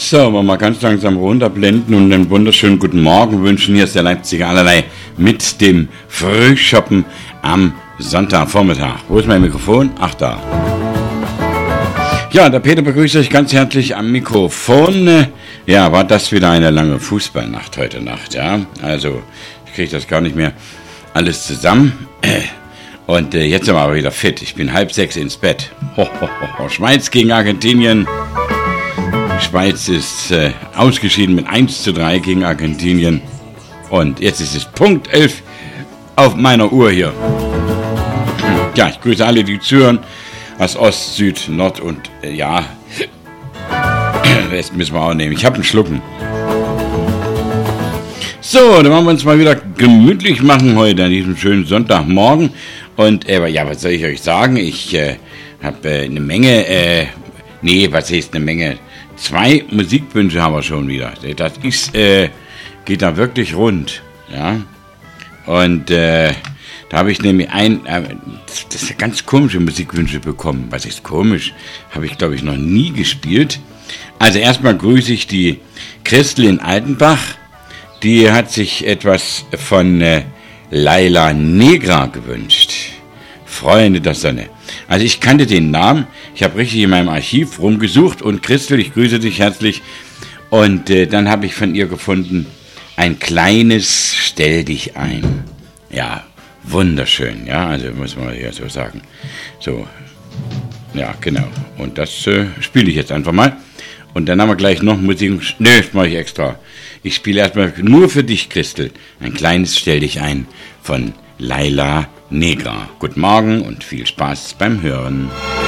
So, wollen wir mal ganz langsam runterblenden und einen wunderschönen guten Morgen wünschen. Hier ist der Leipziger Allerlei mit dem Frühschoppen am Sonntagvormittag. Wo ist mein Mikrofon? Ach, da. Ja, der Peter begrüßt euch ganz herzlich am Mikrofon. Ja, war das wieder eine lange Fußballnacht heute Nacht, ja. Also, ich kriege das gar nicht mehr alles zusammen. Und jetzt sind wir aber wieder fit. Ich bin 5:30 ins Bett. Schweiz gegen Argentinien. Die Schweiz ist ausgeschieden mit 1:3 gegen Argentinien. Und jetzt ist es Punkt 11 auf meiner Uhr hier. Ja, ich grüße alle, die zuhören. Aus Ost, Süd, Nord und ja, West müssen wir auch nehmen. Ich habe einen Schlucken. So, dann wollen wir uns mal wieder gemütlich machen heute an diesem schönen Sonntagmorgen. Und ja, was soll ich euch sagen? Ich habe eine Menge, was heißt eine Menge? 2 Musikwünsche haben wir schon wieder. Das ist, geht da wirklich rund, ja. Und da habe ich nämlich das ist ganz komische Musikwünsche bekommen. Was ist komisch? Habe ich, glaube ich, noch nie gespielt. Also erstmal grüße ich die Christel in Altenbach. Die hat sich etwas von Laila Negra gewünscht. Freunde der Sonne. Also ich kannte den Namen. Ich habe richtig in meinem Archiv rumgesucht. Und Christel, ich grüße dich herzlich. Und dann habe ich von ihr gefunden, ein kleines Stell dich ein. Ja, wunderschön. Ja, also muss man ja so sagen. So, ja, genau. Und das spiele ich jetzt einfach mal. Und dann haben wir gleich noch Musik. Nö, das mache ich extra. Ich spiele erstmal nur für dich, Christel. Ein kleines Stell dich ein von Laila Negra. Guten Morgen und viel Spaß beim Hören.